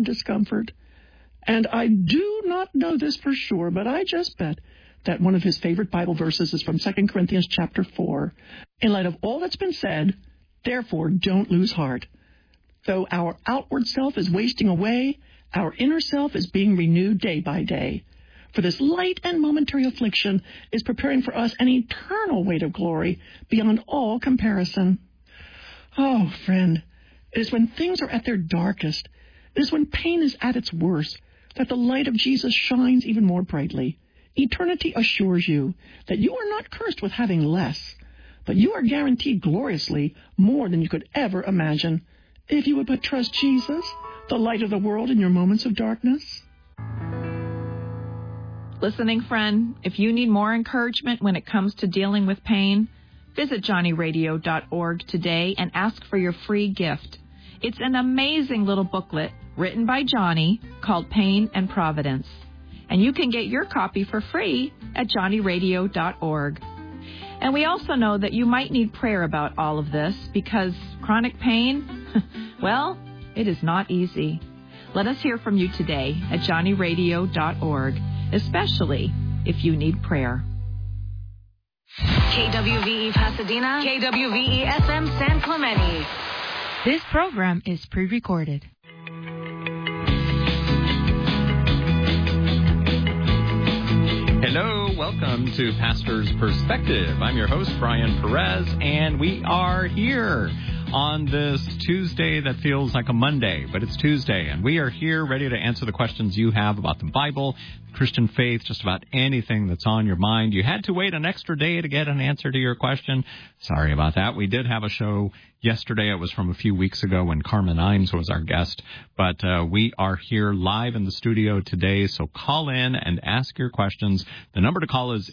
discomfort. And I do not know this for sure, but I just bet that one of his favorite Bible verses is from 2 Corinthians chapter 4. In light of all that's been said, therefore don't lose heart. Though our outward self is wasting away, our inner self is being renewed day by day. For this light and momentary affliction is preparing for us an eternal weight of glory beyond all comparison. Oh, friend, it is when things are at their darkest, it is when pain is at its worst, that the light of Jesus shines even more brightly. Eternity assures you that you are not cursed with having less, but you are guaranteed gloriously more than you could ever imagine, if you would but trust Jesus, the light of the world, in your moments of darkness. Listening friend, if you need more encouragement when it comes to dealing with pain, visit johnnyradio.org today and ask for your free gift. It's an amazing little booklet written by Johnny called Pain and Providence. And you can get your copy for free at johnnyradio.org. And we also know that you might need prayer about all of this because chronic pain, well, it is not easy. Let us hear from you today at johnnyradio.org, especially if you need prayer. KWVE Pasadena, KWVE FM San Clemente. This program is pre-recorded. Hello, welcome to Pastor's Perspective. I'm your host, Brian Perez, and we are here on this Tuesday that feels like a Monday, but it's Tuesday, and we are here ready to answer the questions you have about the Bible, Christian faith, just about anything that's on your mind. You had to wait an extra day to get an answer to your question. Sorry about that. We did have a show yesterday. It was from a few weeks ago when Carmen Imes was our guest, but we are here live in the studio today, so call in and ask your questions. The number to call is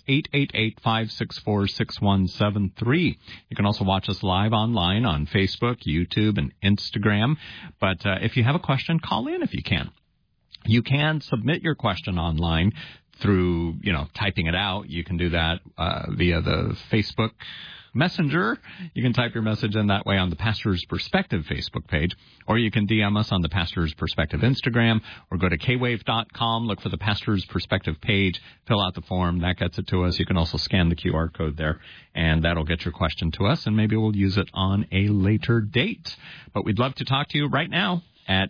888-564-6173. You can also watch us live online on Facebook, YouTube, and Instagram, but if you have a question, call in if you can. You can submit your question online through, typing it out. You can do that via the Facebook Messenger. You can type your message in that way on the Pastor's Perspective Facebook page, or you can DM us on the Pastor's Perspective Instagram, or go to kwave.com, look for the Pastor's Perspective page, fill out the form. That gets it to us. You can also scan the QR code there, and that'll get your question to us, and maybe we'll use it on a later date. But we'd love to talk to you right now at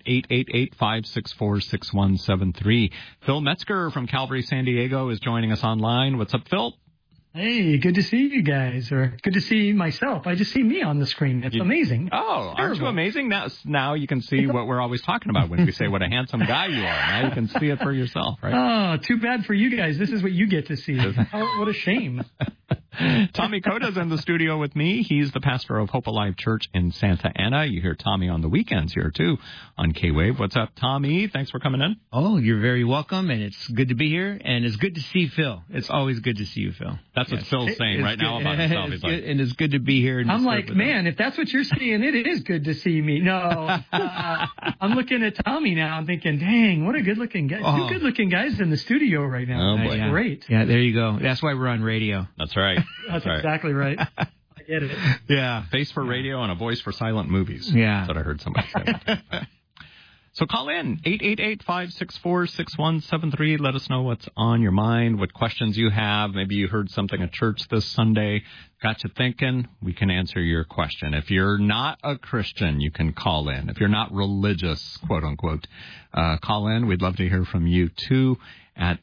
888-564-6173. Phil Metzger from Calvary San Diego is joining us online. What's up, Phil? Hey, good to see you guys, or good to see myself. I just see me on the screen. It's amazing. Oh, aren't you amazing? Now you can see what we're always talking about when we say what a handsome guy you are. Now you can see it for yourself, right? Oh, too bad for you guys. This is what you get to see. What a shame. Tommy Cota's in the studio with me. He's the pastor of Hope Alive Church in Santa Ana. You hear Tommy on the weekends here, too, on K-Wave. What's up, Tommy? Thanks for coming in. Oh, you're very welcome, and it's good to be here, and it's good to see Phil. It's always good to see you, Phil. That's what Phil's saying right now about himself. He's like, and it's good to be here. I'm like, man, if that's what you're saying, it is good to see me. No, I'm looking at Tommy now and thinking, dang, what a good-looking guy. Oh. Two good-looking guys in the studio right now. Oh, That's boy. great. Yeah, there you go. That's why we're on radio. That's right. That's exactly right. I get it. Yeah, face for radio and a voice for silent movies. Yeah. That's what I heard somebody say. So call in, 888-564-6173. Let us know what's on your mind, what questions you have. Maybe you heard something at church this Sunday, got you thinking. We can answer your question. If you're not a Christian, you can call in. If you're not religious, quote unquote, call in. We'd love to hear from you, too, at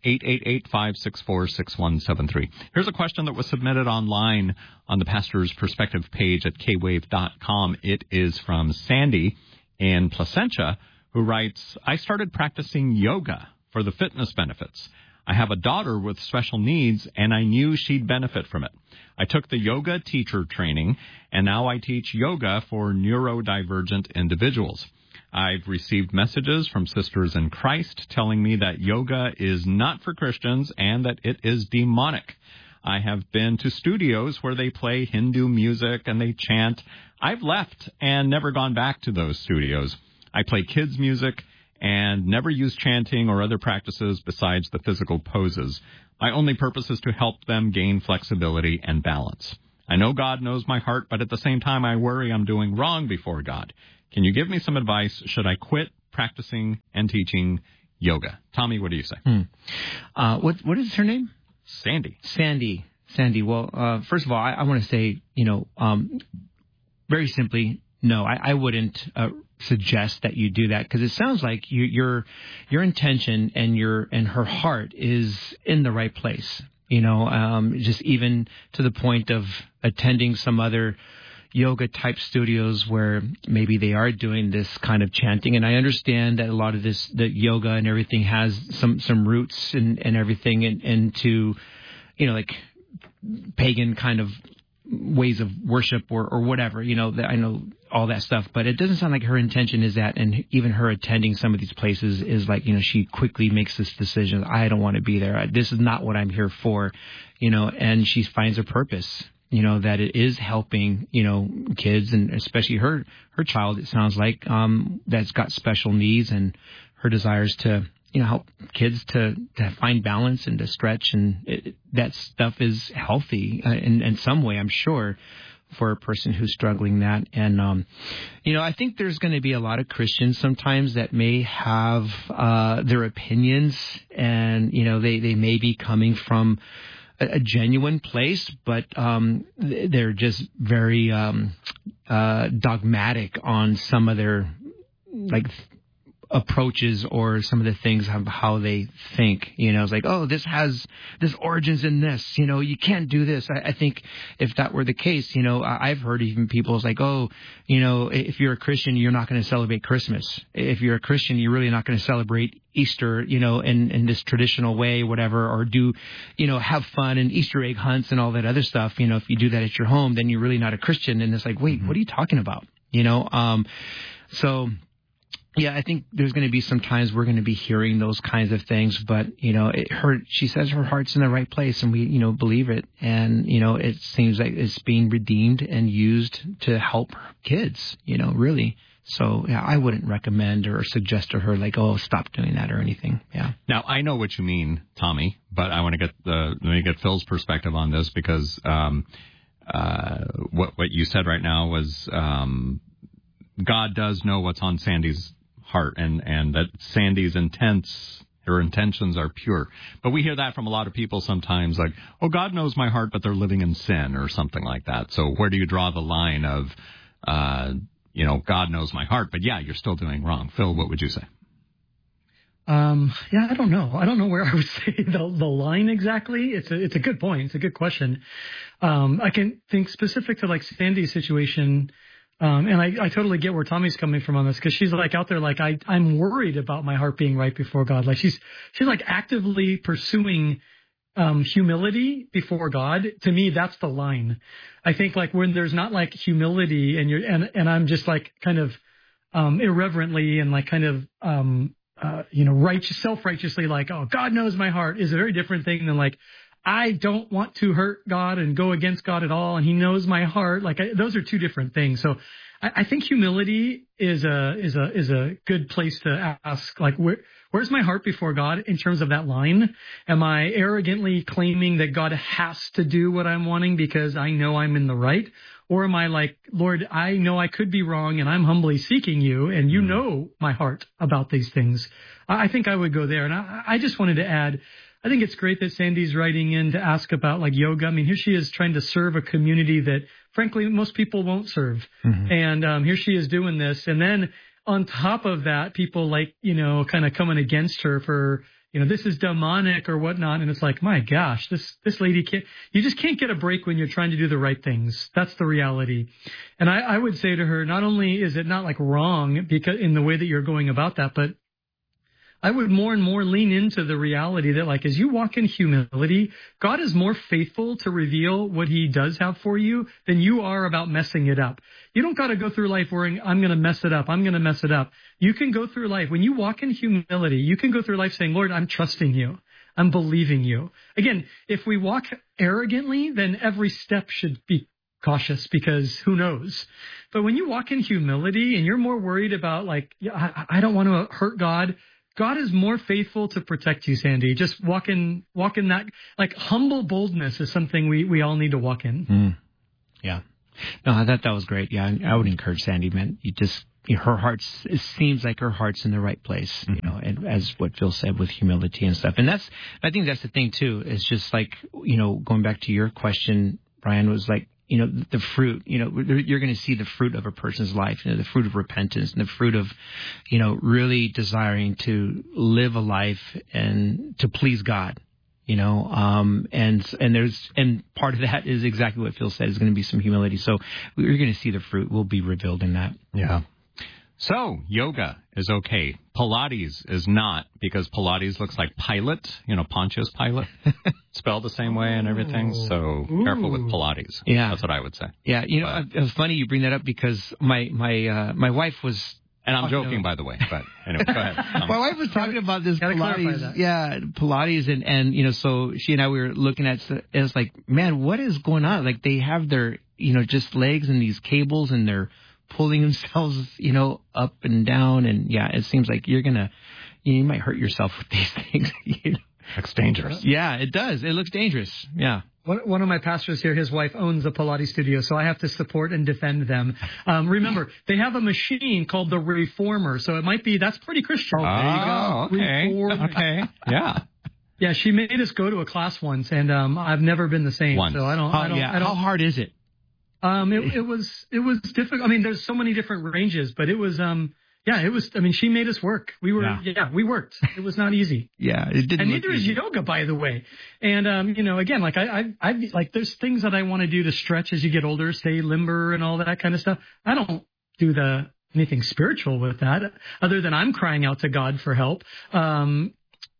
888-564-6173. Here's a question that was submitted online on the Pastor's Perspective page at kwave.com. It is from Sandy in Placentia, who writes, I started practicing yoga for the fitness benefits. I have a daughter with special needs, and I knew she'd benefit from it. I took the yoga teacher training, and now I teach yoga for neurodivergent individuals. I've received messages from sisters in Christ telling me that yoga is not for Christians and that it is demonic. I have been to studios where they play Hindu music and they chant. I've left and never gone back to those studios. I play kids' music and never use chanting or other practices besides the physical poses. My only purpose is to help them gain flexibility and balance. I know God knows my heart, but at the same time, I worry I'm doing wrong before God. Can you give me some advice? Should I quit practicing and teaching yoga. Tommy, what do you say? What is her name? Sandy. Sandy. Well, first of all, I want to say, very simply, no, I wouldn't suggest that you do that, because it sounds like your intention and her heart is in the right place. Just even to the point of attending some other yoga type studios where maybe they are doing this kind of chanting. And I understand that a lot of the yoga and everything has some roots and everything into, like pagan kind of ways of worship or whatever, I know all that stuff, but it doesn't sound like her intention is that. And even her attending some of these places is like, she quickly makes this decision. I don't want to be there. This is not what I'm here for, and she finds a purpose, that it is helping, kids, and especially her child, it sounds like, that's got special needs, and her desires to, help kids to find balance and to stretch. And that stuff is healthy in some way, I'm sure, for a person who's struggling that. And, I think there's going to be a lot of Christians sometimes that may have their opinions, and, they may be coming from a genuine place, but they're just very dogmatic on some of their approaches or some of the things of how they think. It's like, oh, this has this origins in this, you can't do this. I think if that were the case, I've heard even people is like, oh, if you're a Christian, you're not going to celebrate Christmas. If you're a Christian, you're really not going to celebrate Easter, in this traditional way, whatever, or do, have fun and Easter egg hunts and all that other stuff. If you do that at your home, then you're really not a Christian. And it's like, wait, what are you talking about? So yeah, I think there's going to be some times we're going to be hearing those kinds of things, but, she says her heart's in the right place, and we, believe it. And, it seems like it's being redeemed and used to help kids, really. So, yeah, I wouldn't recommend or suggest to her like, oh, stop doing that or anything. Yeah. Now, I know what you mean, Tommy, but I want to let me get Phil's perspective on this, because what you said right now was God does know what's on Sandy's heart, and that Sandy's her intentions are pure. But we hear that from a lot of people sometimes, like, oh, God knows my heart, but they're living in sin or something like that. So where do you draw the line of, God knows my heart, but yeah, you're still doing wrong? Phil, what would you say? Yeah, I don't know. I don't know where I would say the line exactly. It's a good point. It's a good question. I can think specific to like Sandy's situation. And I totally get where Tommy's coming from on this, because she's like out there, like, I'm worried about my heart being right before God. Like she's like actively pursuing humility before God. To me, that's the line. I think like when there's not like humility and I'm just like kind of irreverently and like kind of self-righteously like, oh, God knows my heart, is a very different thing than like, I don't want to hurt God and go against God at all, and He knows my heart. Like those are two different things. So I think humility is a good place to ask, like, where's my heart before God in terms of that line? Am I arrogantly claiming that God has to do what I'm wanting because I know I'm in the right? Or am I like, Lord, I know I could be wrong, and I'm humbly seeking you, and you know my heart about these things? I think I would go there. And I just wanted to add, I think it's great that Sandy's writing in to ask about like yoga. I mean, here she is trying to serve a community that, frankly, most people won't serve. Mm-hmm. And here she is doing this. And then on top of that, people like, kind of coming against her for, this is demonic or whatnot. And it's like, my gosh, this lady you just can't get a break when you're trying to do the right things. That's the reality. And I would say to her, not only is it not like wrong because in the way that you're going about that, but I would more and more lean into the reality that, like, as you walk in humility, God is more faithful to reveal what He does have for you than you are about messing it up. You don't got to go through life worrying, I'm going to mess it up. I'm going to mess it up. You can go through life. When you walk in humility, you can go through life saying, Lord, I'm trusting you. I'm believing you. Again, if we walk arrogantly, then every step should be cautious, because who knows? But when you walk in humility and you're more worried about, like, I don't want to hurt God, God is more faithful to protect you, Sandy. Just walk in that, like, humble boldness is something we all need to walk in. Yeah. No, I thought that was great. Yeah, I would encourage Sandy, man. Her heart's, it seems like her heart's in the right place, and as what Phil said, with humility and stuff. And I think that's the thing too, is just like, going back to your question, Brian, was like, the fruit, you're going to see the fruit of a person's life, the fruit of repentance and the fruit of, really desiring to live a life and to please God. And part of that is exactly what Phil said, is going to be some humility. So we're going to see the fruit will be revealed in that. Yeah. So yoga is okay. Pilates is not, because Pilates looks like Pilate, Pontius Pilate, spelled the same way and everything. So careful with Pilates. Yeah. That's what I would say. Yeah. It's funny you bring that up, because my wife was, and I'm joking, by the way, but anyway, go ahead. My wife was talking about this Pilates. Yeah, Pilates. And so she and I, we were looking at it. It's like, man, what is going on? Like, they have their, just legs and these cables, and they're pulling themselves, up and down. And yeah, it seems like you might hurt yourself with these things. It's dangerous. Yeah, it does. It looks dangerous. Yeah. One of my pastors here, his wife owns a Pilates studio, so I have to support and defend them. Remember, they have a machine called the Reformer, so it might be, that's pretty Christian. Oh, there you go. Okay. Okay. Yeah. Yeah, she made us go to a class once, and I've never been the same. Once. So I don't. How hard is it? It was difficult. I mean, there's so many different ranges, but it was she made us work. We worked. It was not easy. Yeah, it didn't. And neither is yoga, by the way. And, again, like I like, there's things that I want to do to stretch as you get older, stay limber and all that kind of stuff. I don't do anything spiritual with that, other than I'm crying out to God for help. Yoga,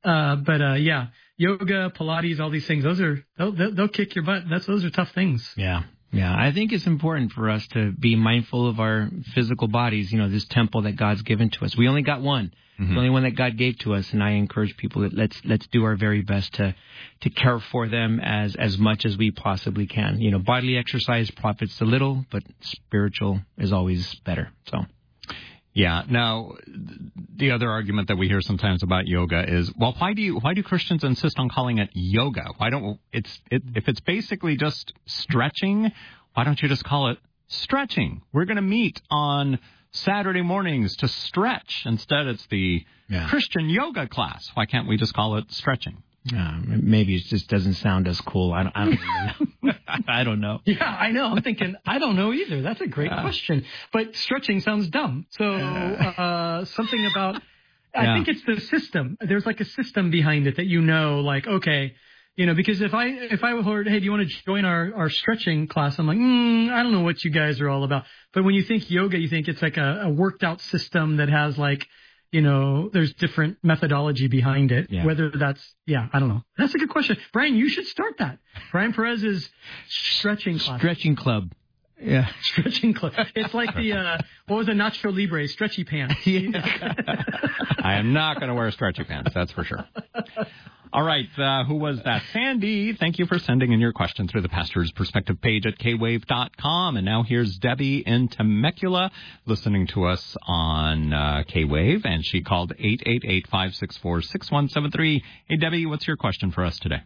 Pilates, all these things, they'll kick your butt. Those are tough things. Yeah. Yeah, I think it's important for us to be mindful of our physical bodies, this temple that God's given to us. We only got one. The only one that God gave to us, and I encourage people that let's do our very best to care for them as much as we possibly can. Bodily exercise profits a little, but spiritual is always better. So. Yeah. Now, the other argument that we hear sometimes about yoga is, well, why do Christians insist on calling it yoga? If it's basically just stretching, why don't you just call it stretching? We're going to meet on Saturday mornings to stretch. Instead, it's the Christian yoga class. Why can't we just call it stretching? Maybe it just doesn't sound as cool. I don't know. I don't know. Yeah, I know. I'm thinking, I don't know either. That's a great question. But stretching sounds dumb. So something about, I think it's the system. There's like a system behind it that like, okay, because if I heard, hey, do you want to join our stretching class? I'm like, I don't know what you guys are all about. But when you think yoga, you think it's like a worked out system that has like, there's different methodology behind it. Yeah. Whether that's, I don't know. That's a good question. Brian, you should start that. Brian Perez's stretching class. Stretching club. Yeah. Stretching club. It's like the, what was it, Nacho Libre, stretchy pants. I am not going to wear stretchy pants, that's for sure. All right, who was that? Sandy, thank you for sending in your question through the Pastor's Perspective page at kwave.com. And now here's Debbie in Temecula listening to us on K-Wave, and she called 888-564-6173. Hey, Debbie, what's your question for us today?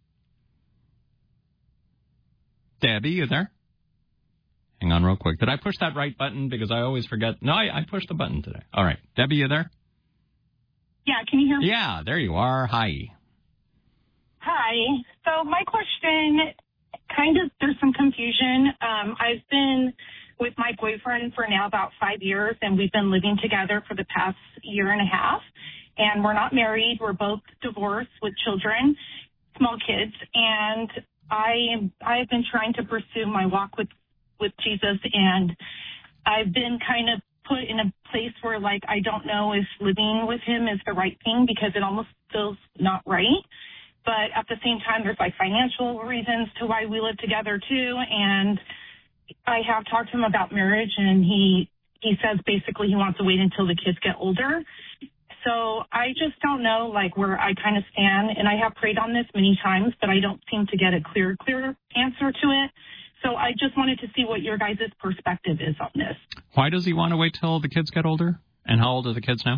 Debbie, you there? Hang on real quick. Did I push that right button? Because I always forget. No, I pushed the button today. All right. Debbie, you there? Yeah, can you hear me? Yeah, there you are. Hi. Hi. So my question, there's some confusion. I've been with my boyfriend for now about 5 years, and we've been living together for the past year and a half. And we're not married. We're both divorced with children, small kids. And I have been trying to pursue my walk with Jesus, and I've been kind of put in a place where, like, I don't know if living with him is the right thing because it almost feels not right. But at the same time, there's, like, financial reasons to why we live together, too. And I have talked to him about marriage, and he says basically he wants to wait until the kids get older. So I just don't know, like, where I kind of stand. And I have prayed on this many times, but I don't seem to get a clear answer to it. So I just wanted to see what your guys' perspective is on this. Why does he want to wait till the kids get older? And how old are the kids now?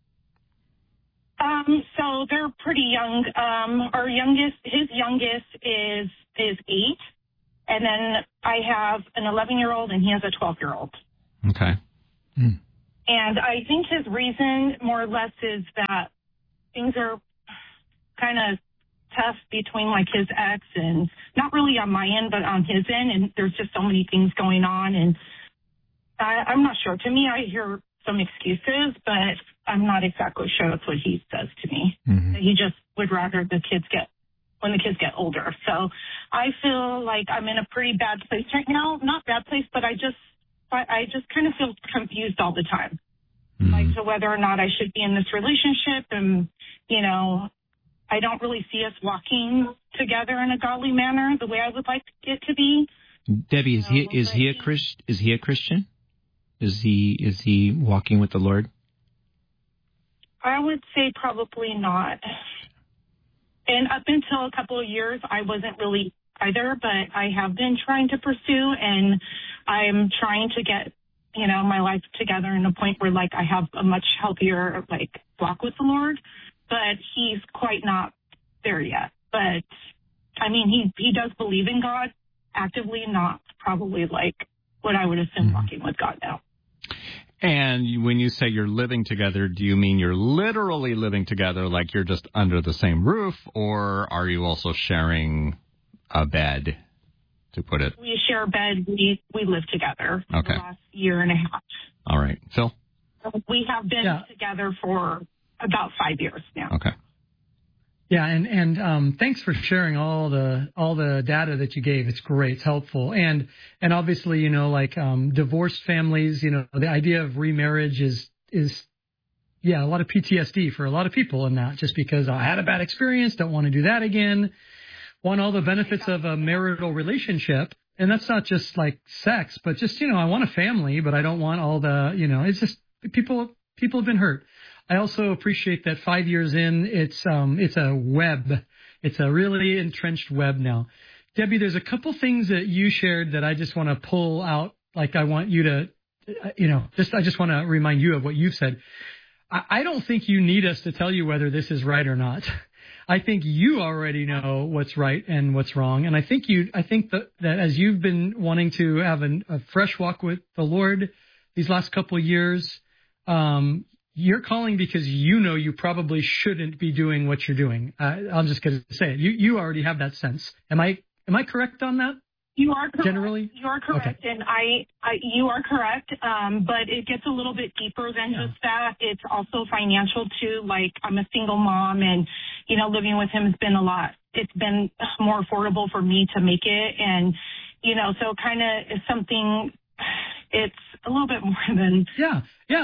So they're pretty young. His youngest is 8, And then I have an 11-year-old, and he has a 12-year-old. Okay. And I think his reason, more or less, is that things are kind of tough between, like, his ex, and not really on my end, but on his end. And there's just so many things going on. And I'm not sure. To me, I hear some excuses, but I'm not exactly sure that's what he says to me. Mm-hmm. He just would rather when the kids get older. So I feel like I'm in a pretty bad place right now. Not bad place, but I just kind of feel confused all the time. Mm-hmm. Like, to whether or not I should be in this relationship. And, you know, I don't really see us walking together in a godly manner the way I would like it to be. Debbie, is he a Christian? Is he walking with the Lord? I would say probably not. And up until a couple of years, I wasn't really either, but I have been trying to pursue, and I'm trying to get, you know, my life together in a point where, like, I have a much healthier, like, walk with the Lord, but he's quite not there yet. But, I mean, he does believe in God actively, not probably like what I would assume walking with God now. And when you say you're living together, do you mean you're literally living together, like you're just under the same roof, or are you also sharing a bed, to put it? We share a bed. We live together for the last year and a half. All right. Phil? We have been together for about 5 years now. Okay. Yeah, and thanks for sharing all the data that you gave. It's great, it's helpful, and obviously, you know, like divorced families, you know, the idea of remarriage is a lot of PTSD for a lot of people in that, just because I had a bad experience, don't want to do that again, want all the benefits of a marital relationship, and that's not just like sex, but just, you know, I want a family, but I don't want all the, you know, it's just people have been hurt. I also appreciate that 5 years in, it's a web. It's a really entrenched web now. Debbie, there's a couple things that you shared that I just want to pull out. Like, I want you to, you know, I just want to remind you of what you've said. I don't think you need us to tell you whether this is right or not. I think you already know what's right and what's wrong. And I think that as you've been wanting to have a fresh walk with the Lord these last couple of years, you're calling because you know you probably shouldn't be doing what you're doing. I'm just going to say it. You already have that sense. Am I correct on that? You are correct. Generally? You are correct. Okay. And you are correct. But it gets a little bit deeper than just that. It's also financial too. Like, I'm a single mom, and, you know, living with him has been a lot. It's been more affordable for me to make it. And, you know, so kind of is something, it's a little bit more than. Yeah.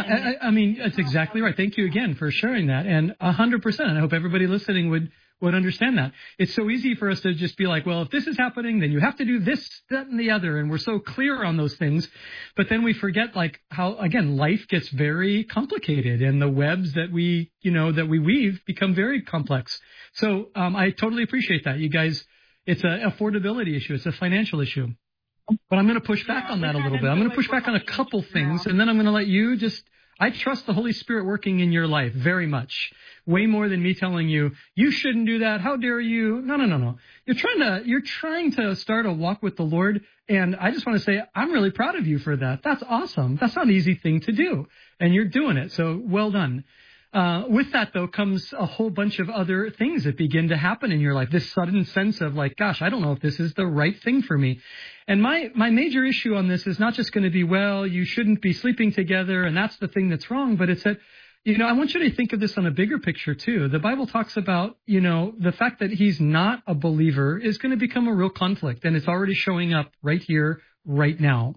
I mean, that's exactly right. Thank you again for sharing that. And 100%. I hope everybody listening would understand that. It's so easy for us to just be like, well, if this is happening, then you have to do this, that, and the other. And we're so clear on those things. But then we forget, like, how, again, life gets very complicated, and the webs that we weave become very complex. So I totally appreciate that. You guys, it's an affordability issue. It's a financial issue. But I'm going to push back on that a little bit. I'm going to push back on a couple things, and then I'm going to let you I trust the Holy Spirit working in your life very much, way more than me telling you, you shouldn't do that. How dare you? No. You're trying to start a walk with the Lord, and I just want to say, I'm really proud of you for that. That's awesome. That's not an easy thing to do, and you're doing it, so well done. With that, though, comes a whole bunch of other things that begin to happen in your life. This sudden sense of, like, gosh, I don't know if this is the right thing for me. And my major issue on this is not just going to be, well, you shouldn't be sleeping together, and that's the thing that's wrong, but it's that, you know, I want you to think of this on a bigger picture, too. The Bible talks about, you know, the fact that he's not a believer is going to become a real conflict, and it's already showing up right here, right now.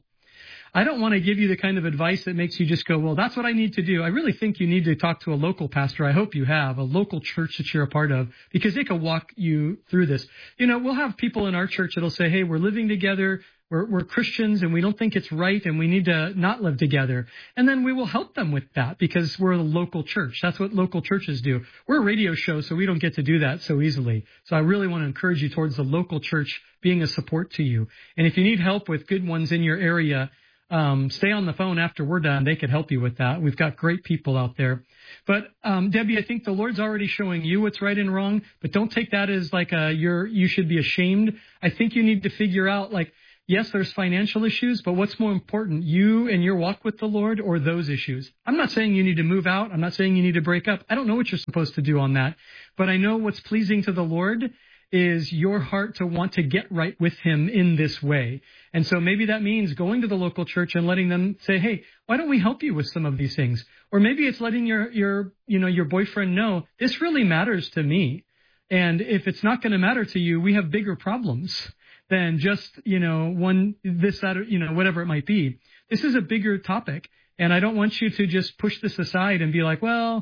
I don't want to give you the kind of advice that makes you just go, well, that's what I need to do. I really think you need to talk to a local pastor. I hope you have a local church that you're a part of, because they can walk you through this. You know, we'll have people in our church that'll say, hey, we're living together. We're Christians, and we don't think it's right, and we need to not live together. And then we will help them with that, because we're a local church. That's what local churches do. We're a radio show, so we don't get to do that so easily. So I really want to encourage you towards the local church being a support to you. And if you need help with good ones in your area, stay on the phone after we're done. They could help you with that. We've got great people out there. But Debbie, I think the Lord's already showing you what's right and wrong, but don't take that as like you should be ashamed. I think you need to figure out, like, yes, there's financial issues, but what's more important, you and your walk with the Lord or those issues? I'm not saying you need to move out. I'm not saying you need to break up. I don't know what you're supposed to do on that, but I know what's pleasing to the Lord is your heart to want to get right with him in this way. And so maybe that means going to the local church and letting them say, hey, why don't we help you with some of these things? Or maybe it's letting your boyfriend know this really matters to me. And if it's not going to matter to you, we have bigger problems than just, whatever it might be. This is a bigger topic. And I don't want you to just push this aside and be like, well,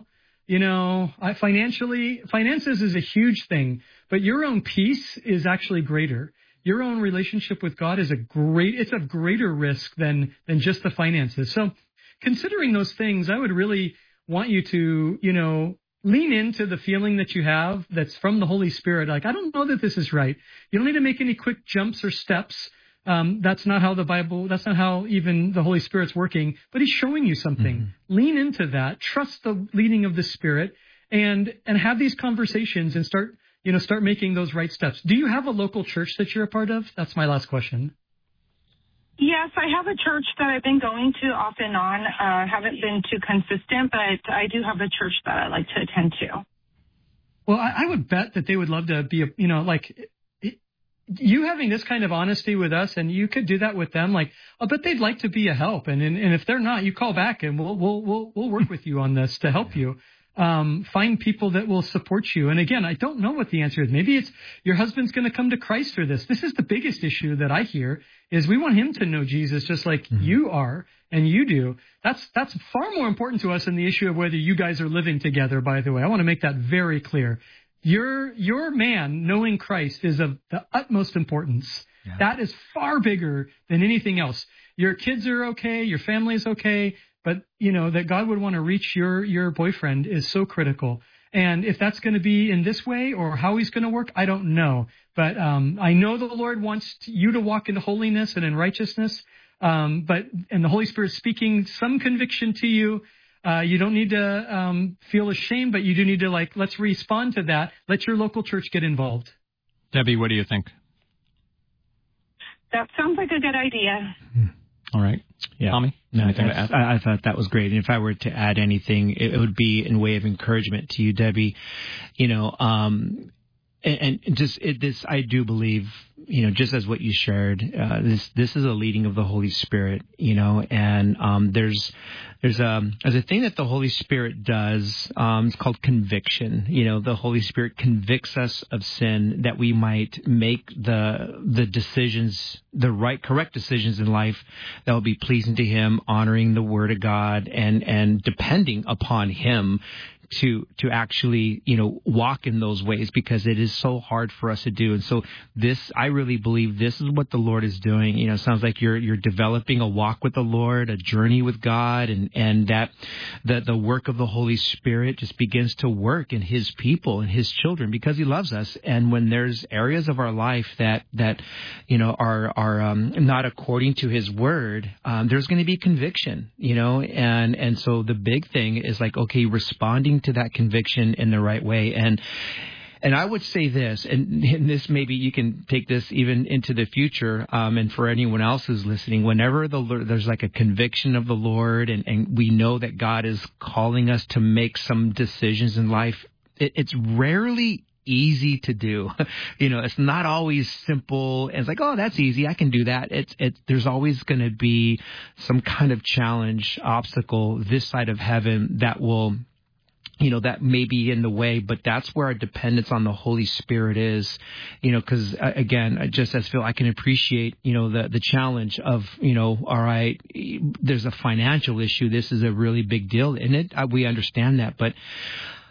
finances is a huge thing, but your own peace is actually greater. Your own relationship with God is it's a greater risk than just the finances. So considering those things, I would really want you to, lean into the feeling that you have that's from the Holy Spirit. Like, I don't know that this is right. You don't need to make any quick jumps or steps. That's not how that's not how even the Holy Spirit's working, but he's showing you something. Mm-hmm. Lean into that, trust the leading of the Spirit, and have these conversations and start making those right steps. Do you have a local church that you're a part of? That's my last question. Yes, I have a church that I've been going to off and on. Haven't been too consistent, but I do have a church that I like to attend to. Well, I would bet that they would love to be, you having this kind of honesty with us, and you could do that with them. Like, I'll bet they'd like to be a help. And if they're not, you call back and we'll work with you on this to help you. Find people that will support you. And again, I don't know what the answer is. Maybe it's your husband's going to come to Christ through this. This is the biggest issue that I hear is we want him to know Jesus just like you are and you do. That's far more important to us than the issue of whether you guys are living together, by the way. I want to make that very clear. Your man knowing Christ is of the utmost importance. Yeah. That is far bigger than anything else. Your kids are okay. Your family is okay. But, that God would want to reach your boyfriend is so critical. And if that's going to be in this way or how he's going to work, I don't know. But I know the Lord wants you to walk in holiness and in righteousness. And the Holy Spirit speaking some conviction to you. You don't need to feel ashamed, but you do need to, let's respond to that. Let your local church get involved. Debbie, what do you think? That sounds like a good idea. All right. Yeah. Tommy? No, I thought that was great. And if I were to add anything, it would be in way of encouragement to you, Debbie. And just this, I do believe, just as what you shared, this is a leading of the Holy Spirit, and there's a thing that the Holy Spirit does. It's called conviction. The Holy Spirit convicts us of sin that we might make the decisions, correct decisions in life that will be pleasing to Him, honoring the Word of God, and depending upon Him to actually, walk in those ways, because it is so hard for us to do. And so I really believe this is what the Lord is doing. It sounds like you're developing a walk with the Lord, a journey with God, and that the work of the Holy Spirit just begins to work in His people and His children, because He loves us. And when there's areas of our life that are not according to His Word, there's going to be conviction, and so the big thing is responding to that conviction in the right way. And I would say this, and this, maybe you can take this even into the future, and for anyone else who's listening, whenever there's a conviction of the Lord, and we know that God is calling us to make some decisions in life, it's rarely easy to do. It's not always simple. And it's oh, that's easy, I can do that. There's always going to be some kind of challenge, obstacle this side of heaven that will, that may be in the way, but that's where our dependence on the Holy Spirit is, because again, just as Phil, I can appreciate, the challenge of, all right, there's a financial issue. This is a really big deal in it. We understand that, but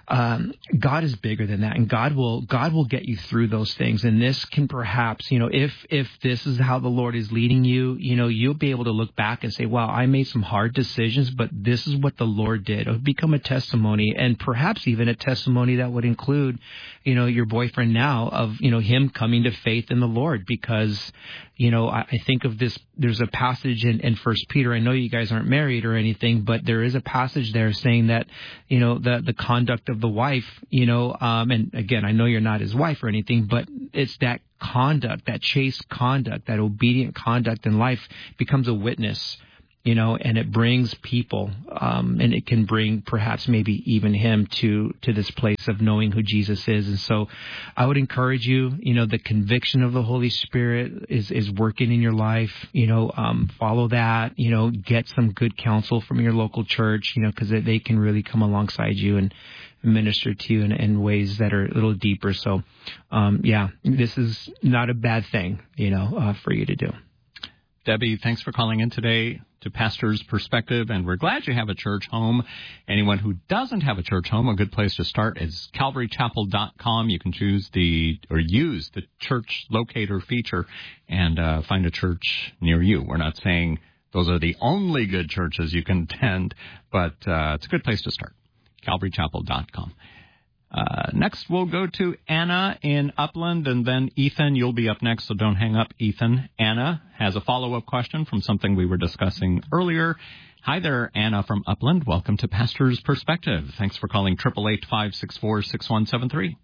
God is bigger than that, and God will get you through those things. And this can perhaps, if this is how the Lord is leading you, you'll be able to look back and say, wow, I made some hard decisions, but this is what the Lord did. It'll become a testimony, and perhaps even a testimony that would include, your boyfriend now, of, him coming to faith in the Lord. Because, I think of this, there's a passage in 1 Peter. I know you guys aren't married or anything, but there is a passage there saying that, the conduct of the wife, and again, I know you're not his wife or anything, but it's that conduct, that chaste conduct, that obedient conduct in life becomes a witness, and it brings people, and it can bring perhaps maybe even him to this place of knowing who Jesus is. And so I would encourage you, the conviction of the Holy Spirit is working in your life, follow that, get some good counsel from your local church, because they can really come alongside you and minister to you in ways that are a little deeper. So, this is not a bad thing, for you to do. Debbie, thanks for calling in today to Pastor's Perspective, and we're glad you have a church home. Anyone who doesn't have a church home, a good place to start is calvarychapel.com. You can use the church locator feature and find a church near you. We're not saying those are the only good churches you can attend, but it's a good place to start, calvarychapel.com. Next, we'll go to Anna in Upland, and then Ethan, you'll be up next, so don't hang up, Ethan. Anna has a follow-up question from something we were discussing earlier. Hi there, Anna from Upland. Welcome to Pastor's Perspective. Thanks for calling 888-564-6173.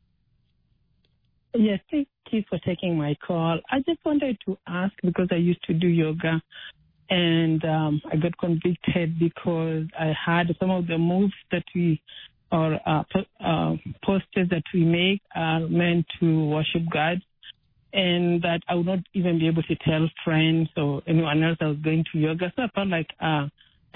Yes, thank you for taking my call. I just wanted to ask, because I used to do yoga, and I got convicted because I had some of the moves that we or posters that we make are meant to worship God, and that I would not even be able to tell friends or anyone else I was going to yoga. So I felt like I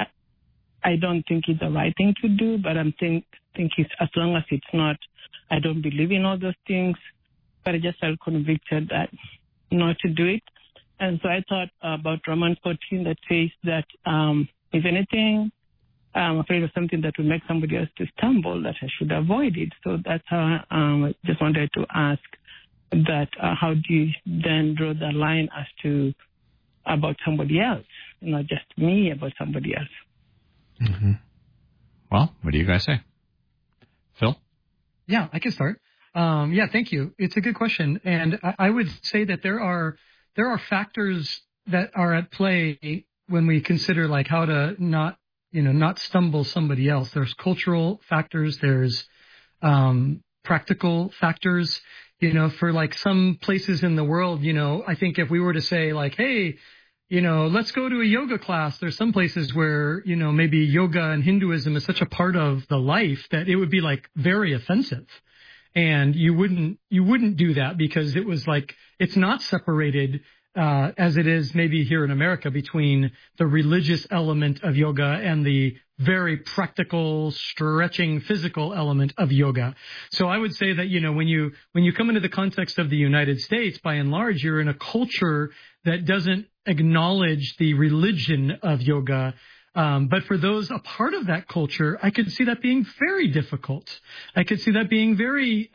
don't think it's the right thing to do, but I think it's, as long as it's not, I don't believe in all those things, but I just felt convicted that not to do it. And so I thought about Romans 14 that says that if anything, I'm afraid of something that will make somebody else to stumble, that I should avoid it. So that's how I just wanted to ask that how do you then draw the line as to about somebody else, not just me, about somebody else. Mm-hmm. Well, what do you guys say? Phil? Yeah, I can start. Thank you. It's a good question. And I would say that there are factors that are at play when we consider like how to not stumble somebody else. There's cultural factors. There's practical factors. For like some places in the world, I think if we were to say like, hey, let's go to a yoga class, there's some places where, maybe yoga and Hinduism is such a part of the life that it would be like very offensive. And you wouldn't do that because it was like, it's not separated as it is maybe here in America between the religious element of yoga and the very practical, stretching, physical element of yoga. So I would say that, when you come into the context of the United States, by and large, you're in a culture that doesn't acknowledge the religion of yoga. But for those a part of that culture, I could see that being very difficult. I could see that being very,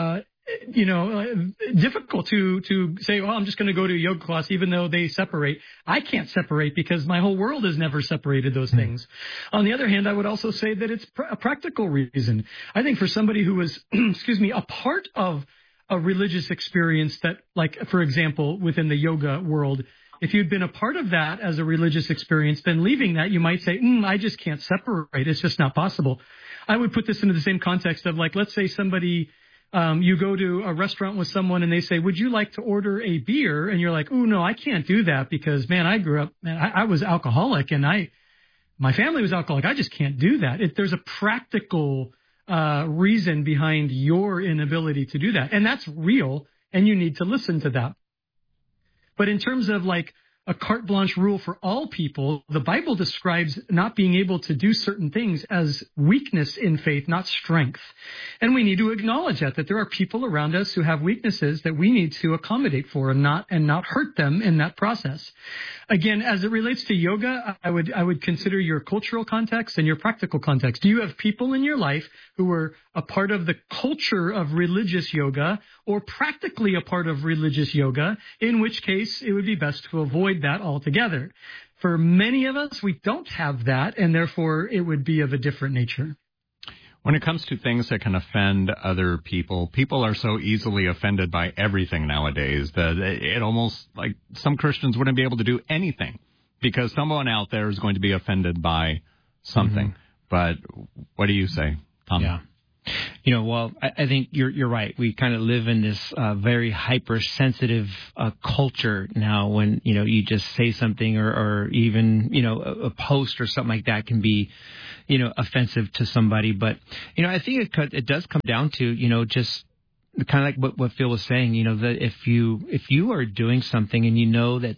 difficult to say, well, I'm just going to go to a yoga class, even though they separate. I can't separate because my whole world has never separated those things. On the other hand, I would also say that it's a practical reason. I think for somebody who was, a part of a religious experience that, like, for example, within the yoga world, if you'd been a part of that as a religious experience, then leaving that, you might say, I just can't separate. It's just not possible. I would put this into the same context of, like, let's say somebody, you go to a restaurant with someone and they say, would you like to order a beer? And you're like, oh, no, I can't do that because, man, I grew up, I was alcoholic and my family was alcoholic. I just can't do that. There's a practical reason behind your inability to do that. And that's real, and you need to listen to that. But in terms of like a carte blanche rule for all people. The Bible describes not being able to do certain things as weakness in faith, not strength. And we need to acknowledge that there are people around us who have weaknesses that we need to accommodate for and not hurt them in that process. Again, as it relates to yoga, I would consider your cultural context and your practical context. Do you have people in your life who are a part of the culture of religious yoga or practically a part of religious yoga, in which case it would be best to avoid that altogether? For many of us, we don't have that, and therefore it would be of a different nature. When it comes to things that can offend other people, people are so easily offended by everything nowadays that it almost, like, some Christians wouldn't be able to do anything because someone out there is going to be offended by something. Mm-hmm. But what do you say, Tom? Yeah. Well, I think you're right. We kind of live in this very hypersensitive culture now when, you just say something or even, a post or something like that can be, offensive to somebody. But, I think it does come down to, just kind of like what Phil was saying, that if you are doing something and that,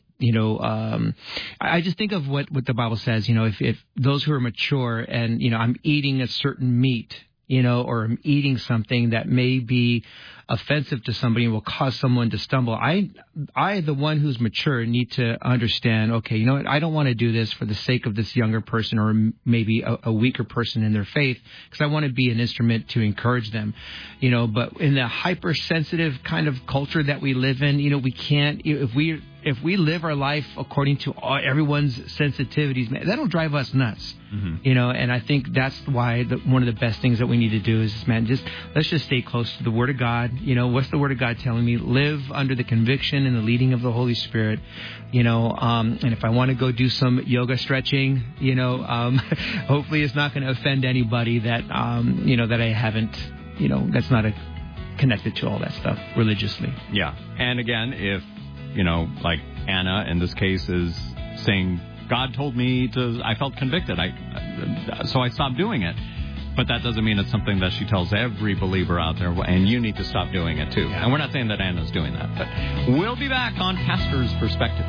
I just think of what the Bible says, if those who are mature and, I'm eating a certain meat, or I'm eating something that may be offensive to somebody and will cause someone to stumble. I, the one who's mature, need to understand, okay, what? I don't want to do this for the sake of this younger person or maybe a weaker person in their faith, because I want to be an instrument to encourage them, but in the hypersensitive kind of culture that we live in, we can't, if we live our life according to everyone's sensitivities, man, that'll drive us nuts, and I think that's why one of the best things that we need to do is, let's just stay close to the Word of God. What's the Word of God telling me? Live under the conviction and the leading of the Holy Spirit, and if I want to go do some yoga stretching, hopefully it's not going to offend anybody that, that I haven't, that's not connected to all that stuff religiously. Yeah. And again, if, like Anna in this case is saying, God told me I felt convicted, so I stopped doing it. But that doesn't mean it's something that she tells every believer out there, and you need to stop doing it too. Yeah. And we're not saying that Anna's doing that, but we'll be back on Pastor's Perspective.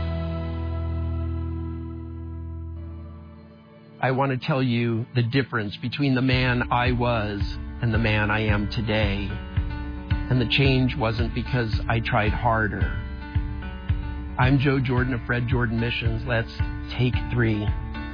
I want to tell you the difference between the man I was and the man I am today. And the change wasn't because I tried harder. I'm Joe Jordan of Fred Jordan Missions. Let's take 3.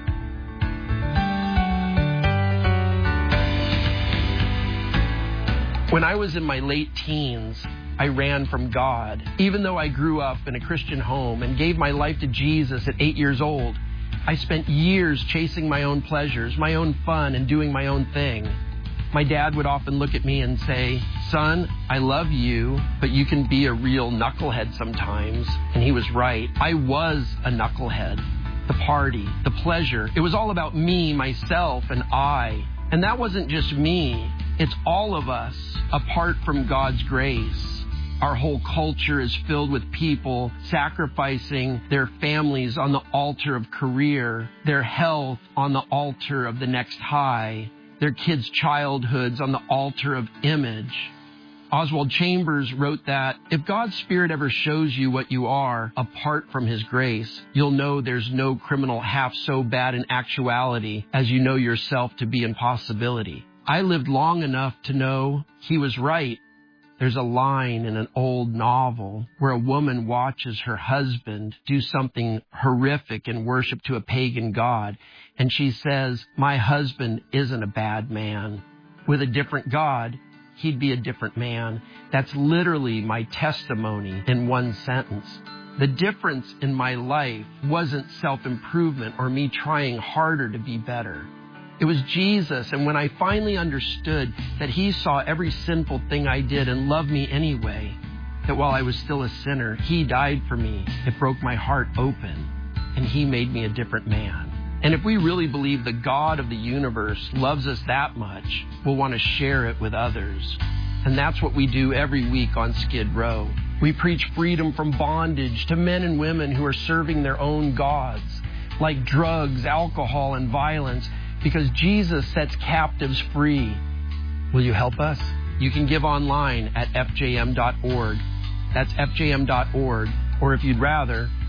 When I was in my late teens, I ran from God. Even though I grew up in a Christian home and gave my life to Jesus at 8 years old, I spent years chasing my own pleasures, my own fun, and doing my own thing. My dad would often look at me and say, "Son, I love you, but you can be a real knucklehead sometimes." And he was right. I was a knucklehead. The party, the pleasure, it was all about me, myself, and I. And that wasn't just me. It's all of us, apart from God's grace. Our whole culture is filled with people sacrificing their families on the altar of career, their health on the altar of the next high, their kids' childhoods on the altar of image. Oswald Chambers wrote that if God's Spirit ever shows you what you are apart from His grace, you'll know there's no criminal half so bad in actuality as you know yourself to be in possibility. I lived long enough to know he was right. There's a line in an old novel where a woman watches her husband do something horrific in worship to a pagan god, and she says, "My husband isn't a bad man. With a different God, he'd be a different man." That's literally my testimony in one sentence. The difference in my life wasn't self-improvement or me trying harder to be better. It was Jesus, and when I finally understood that He saw every sinful thing I did and loved me anyway, that while I was still a sinner, He died for me, it broke my heart open, and He made me a different man. And if we really believe the God of the universe loves us that much, we'll want to share it with others. And that's what we do every week on Skid Row. We preach freedom from bondage to men and women who are serving their own gods, like drugs, alcohol, and violence, because Jesus sets captives free. Will you help us? You can give online at fjm.org. That's fjm.org. Or if you'd rather,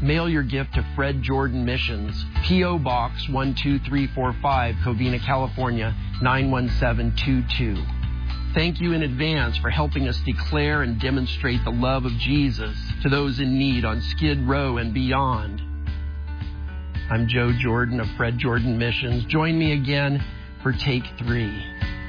mail your gift to Fred Jordan Missions, P.O. Box 12345, Covina, California, 91722. Thank you in advance for helping us declare and demonstrate the love of Jesus to those in need on Skid Row and beyond. I'm Joe Jordan of Fred Jordan Missions. Join me again for Take 3.